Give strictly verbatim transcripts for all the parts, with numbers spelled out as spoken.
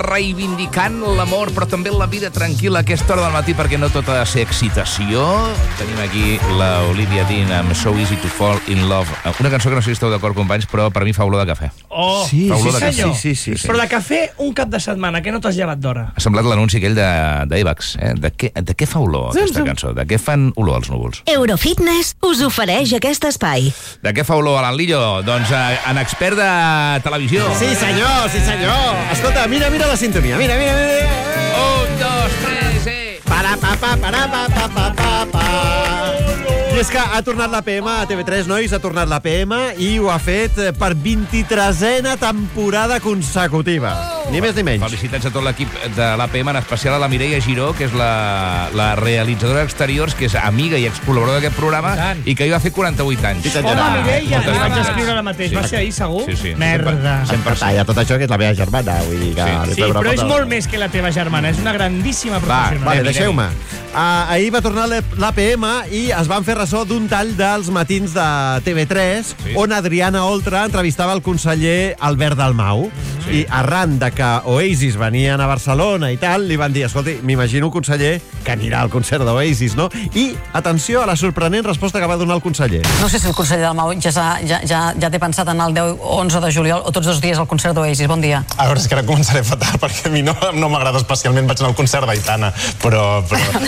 reivindicant l'amor, però també la vida tranquil·la a aquesta hora del matí, perquè no tot ha de ser excitació. Tenim aquí la Olivia Dean amb So Easy to Fall in Love. Una cançó que no sé si esteu d'acord, companys, però per mi fa olor de cafè. Oh, sí, sí, sí, senyor. Sí, sí, sí. Però de cafè un cap de setmana, que no t'has llevat d'hora? Ha semblat l'anunci aquell d'Evax. Eh? De, què, de què fa olor aquesta cançó? De què fan olor els núvols? Eurofitness us ofereix aquest espai. De què fa olor Alan Lillo? Doncs eh, en expert de televisió. Sí, senyor, sí, senyor. Escolta, mira, mira la sintonia. Mira, mira, mira. Un, dos, tres, eh. Para, pa, pa, para, pa, pa, pa, pa, pa. I és que ha tornat l'A P M a T V tres, nois, ha tornat l'A P M i ho ha fet per vint-i-tresena temporada consecutiva. Ni més ni menys. Felicitats a tot l'equip de l'A P M, en especial a la Mireia Giró, que és la, la realitzadora d'exteriors, que és amiga i excol·laboradora d'aquest programa, i que hi va fer quaranta-vuit anys. Sí, Home, Mireia, Moltes ja vaig gràcies. escriure ara mateix. Sí. Va ser ahir, segur? Sí, sí. Merda. cent per cent. Ja, tot això que és la meva germana, vull dir que... Sí. Sí, però és molt més que la teva germana. És una grandíssima professional. Vale, Anem-hi, deixeu-me. Uh, ahir va tornar l'A P M i es van fer ressò d'un tall dels matins de T V tres, Sí. on Adriana Oltra entrevistava el conseller Albert Dalmau. Sí. I arran de que Oasis venien a Barcelona i tal, li van dir, escolti, m'imagino, conseller, que anirà al concert d'Oasis, no? I, atenció a la sorprenent resposta que va donar el conseller. No sé si el conseller Dalmau ja, ja, ja, ja té pensat en el deu onze de juliol o tots dos dies al concert d'Oasis. Bon dia. A veure, és que ara començaré fatal, perquè a mi no, no m'agrada especialment. Vaig anar al concert d'Aitana, però... però...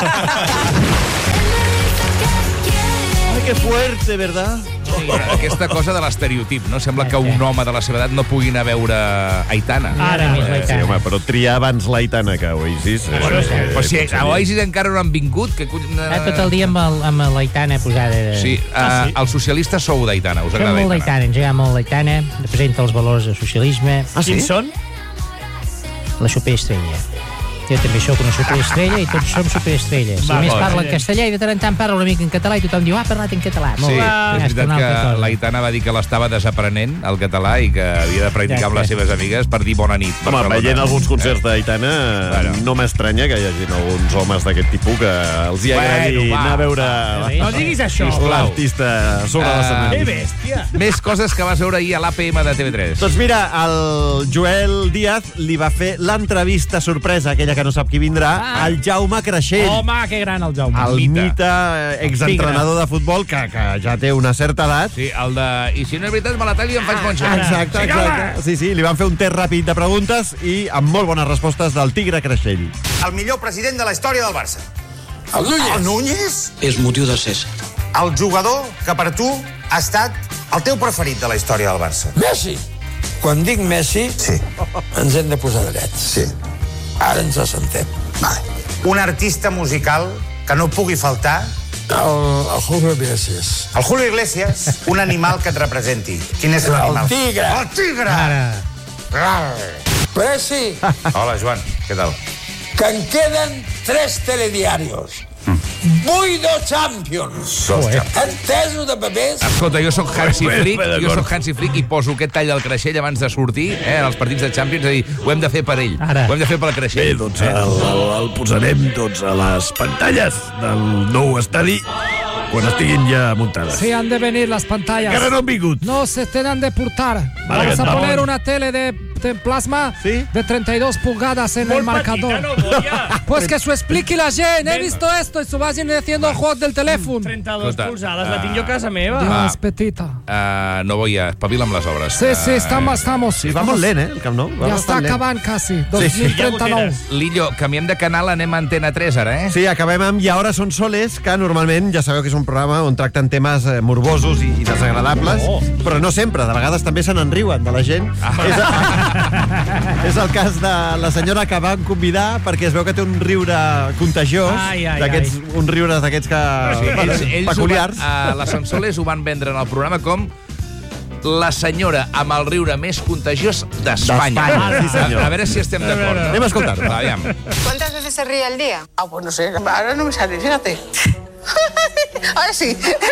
Ai, que fuerte, ¿verdad? Sí, aquesta cosa de l'estereotip, no? Sembla que un home de la seva edat no pugui anar a veure Aitana. Ara, Eh, sí, home, però triar abans l'Aitana que Oasis... Eh, Però, eh, però si potser a Oasis encara no han vingut... Que... Ah, tot el dia amb, el, amb l'Aitana posada. De... Sí, Ah, sí? uh, els socialistes sou d'Aitana, us Fem agrada molt Aitana? l'Aitana, ens agrada molt l'Aitana, representa els valors del socialisme, Ah, sí? Quins són? la superestrella. Jo també sóc una superestrella i tots som superestrelles. Va, A més va, parla va. en castellà i de tant en tant parla una mica en català i tothom diu, ah, ha parlat en català. Molt Sí, bé. és Ja està, veritat una altra que cosa. l'Aitana va dir que l'estava desaprenent, el català, i que havia de practicar amb les seves amigues per dir bona nit. Home, Barcelona. veient alguns concerts d'Aitana, Bueno. no m'estranya que hi hagi alguns homes d'aquest tipus que els hi agradi Bueno, va, anar a veure No diguis això. l'artista sobre Ah. l'escenari. Que bèstia. Més coses que vas veure ahir a l'A P M de T V tres. Doncs mira, el Joel Díaz li va fer l'entrevista sorpresa, aquella que no sap qui vindrà, Ah. al Jaume Creixell. Home, que gran el Jaume. El mite. mite eh, exentrenador de futbol que, que ja té una certa edat. Sí, el de... I si no és veritat, me la tallo i em faig monxa. Exacte, exacte. Sí, sí, li van fer un test ràpid de preguntes i amb molt bones respostes del Tigre Creixell. El millor president de la història del Barça. El Núñez El Núñez? és motiu de cessa. El jugador que per tu ha estat el teu preferit de la història del Barça. Messi. Quan dic Messi, Sí, ens hem de posar drets. sí. Ara ens assentem. Vale. Un artista musical que no pugui faltar. El, el Julio Iglesias. El Julio Iglesias, un animal que et representi. Quin és El l'animal? tigre. El tigre! Ara. Presi, Hola, Joan, què tal? que en queden tres telediarios. Vull dos Champions. Entesos de bebès? Escolta, jo sóc Hansi Flick, jo sóc Hansi Flick i poso aquest tall del Creixell abans de sortir, eh, en els partits de Champions, és a dir, ho hem de fer per ell. Ara. Ho hem de fer pel Creixell. doncs el, el, el posarem tots a les pantalles del nou estadi quan estiguin ja muntades. Sí, han de venir las pantallas. Encara no han vingut. No se tendrán de portar. Vale, Vamos a vamos. poner una tele de, de plasma ¿Sí? de treinta y dos pulgadas en el Molt marcador. petita, no, Goya? Pues que su explique la gente. He visto esto y su vayan haciendo juegos del teléfono. trenta-dos Escolta, polzades, la ah, tinc jo a casa meva. Va. Dios, petita. Uh, no voy a espavila amb les obres. Sí, sí, estamos, estamos. Sí, va molt lent, eh, el Camp Nou. Va Ya bastant está lent. acabant casi. Ja dos mil trenta y nueve. goteres. Lillo, canviem de canal, anem a Antena tres ara, eh? Sí, acabem amb I ara són soles, que normalment ja sabeu que és un programa on tracten temes eh, morbosos i, i desagradables, Oh. però no sempre, de vegades també se n'enriuen de la gent. Ah. És, és el cas de la senyora que van convidar perquè es veu que té un riure contagiós, Ai, ai, d'aquests, un riure d'aquests que... Sí, ells, ells peculiars. Ho van, uh, les Sansoles ho van vendre en el programa com la senyora amb el riure més contagiós d'Espanya. D'Espanya, sí, senyor. A, a veure si estem d'acord. Anem a escoltar-ho. Aviam. ¿Cuántas veces se ríe al día? Ah, pues no sé, ahora no me sale, fíjate. Ahora sí.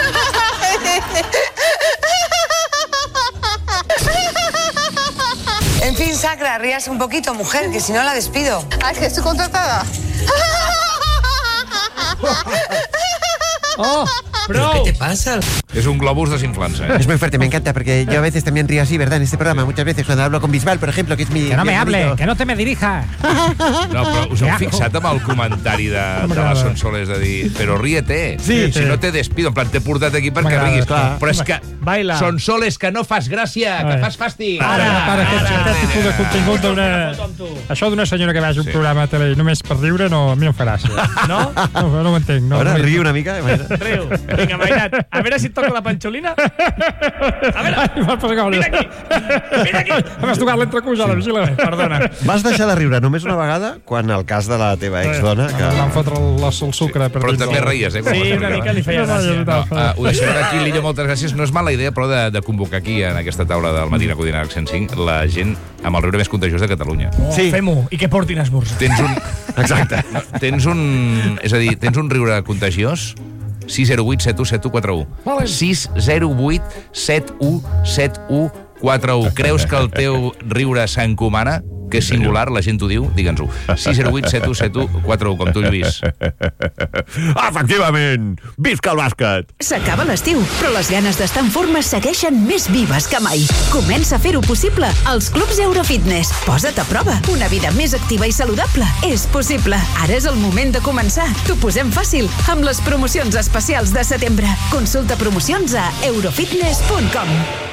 En fin, Sacra, ríase un poquito, mujer, que si no la despido. Ah, es que estoy contratada. Oh, Prou! pasa? És un globus desinflant-se. Es muy fuerte, me encanta, porque yo a veces también río así, ¿verdad? En este programa, muchas veces, cuando hablo con Bisbal, por ejemplo, que es mi... Que no me mi hable, amigo. que no te me dirija. No, però us heu fixat amb el comentari de, de la Sonsoles de dir però ríete, Sí, si sí. no te despido, en plan, t'he portat aquí perquè M'agrada, riguis. clar. Però és que, Baila. Sonsoles, que no fas gràcia, que Ai. fas fàstic. Ara, Per aquest, aquest tipus de contingut d'una... Això d'una senyora que vagi a un programa de tele només per riure, no, a mi no em fa gràcia. No? No, no ho entenc. No, Ara no, río una mica, imagina't. Riu. Vinga, imagina't. A veure si et toca la pancholina. A veure, Mira aquí. Mira aquí. M'has tocat l'entrecuja, la vigila. Perdona. Vas deixar de riure només una vegada quan el cas de la teva exdona... Que... Em van fotre el, el sucre. Per Però dins també del- reies, eh? quan Sí, ho una explicava. mica li feia No, no, gràcia. no, No, uh, ho deixarem aquí, Lillo, moltes gràcies. No és mala idea, però, de, de convocar aquí, en aquesta taula del Matí Codina cent cinc, la gent amb el riure més contagiós de Catalunya. Sí. Fem-ho. I que portin esmorzar. Tens un... Exacte. No, tens un... És a dir, tens un riure contagiós? sis zero vuit set u set u quatre u. Vale. sis zero vuit set u set u quatre u. Creus que el teu riure s'encomana? Que és singular, la gent t'ho diu? Digue'ns-ho. sis zero vuit set u set u quatre u, com tu, Lluís. Efectivament! Visca el bàsquet! S'acaba l'estiu, però les ganes d'estar en forma segueixen més vives que mai. Comença a fer-ho possible als clubs Eurofitness. Posa't a prova. Una vida més activa i saludable és possible. Ara és el moment de començar. T'ho posem fàcil amb les promocions especials de setembre. Consulta promocions a eurofitness punt com.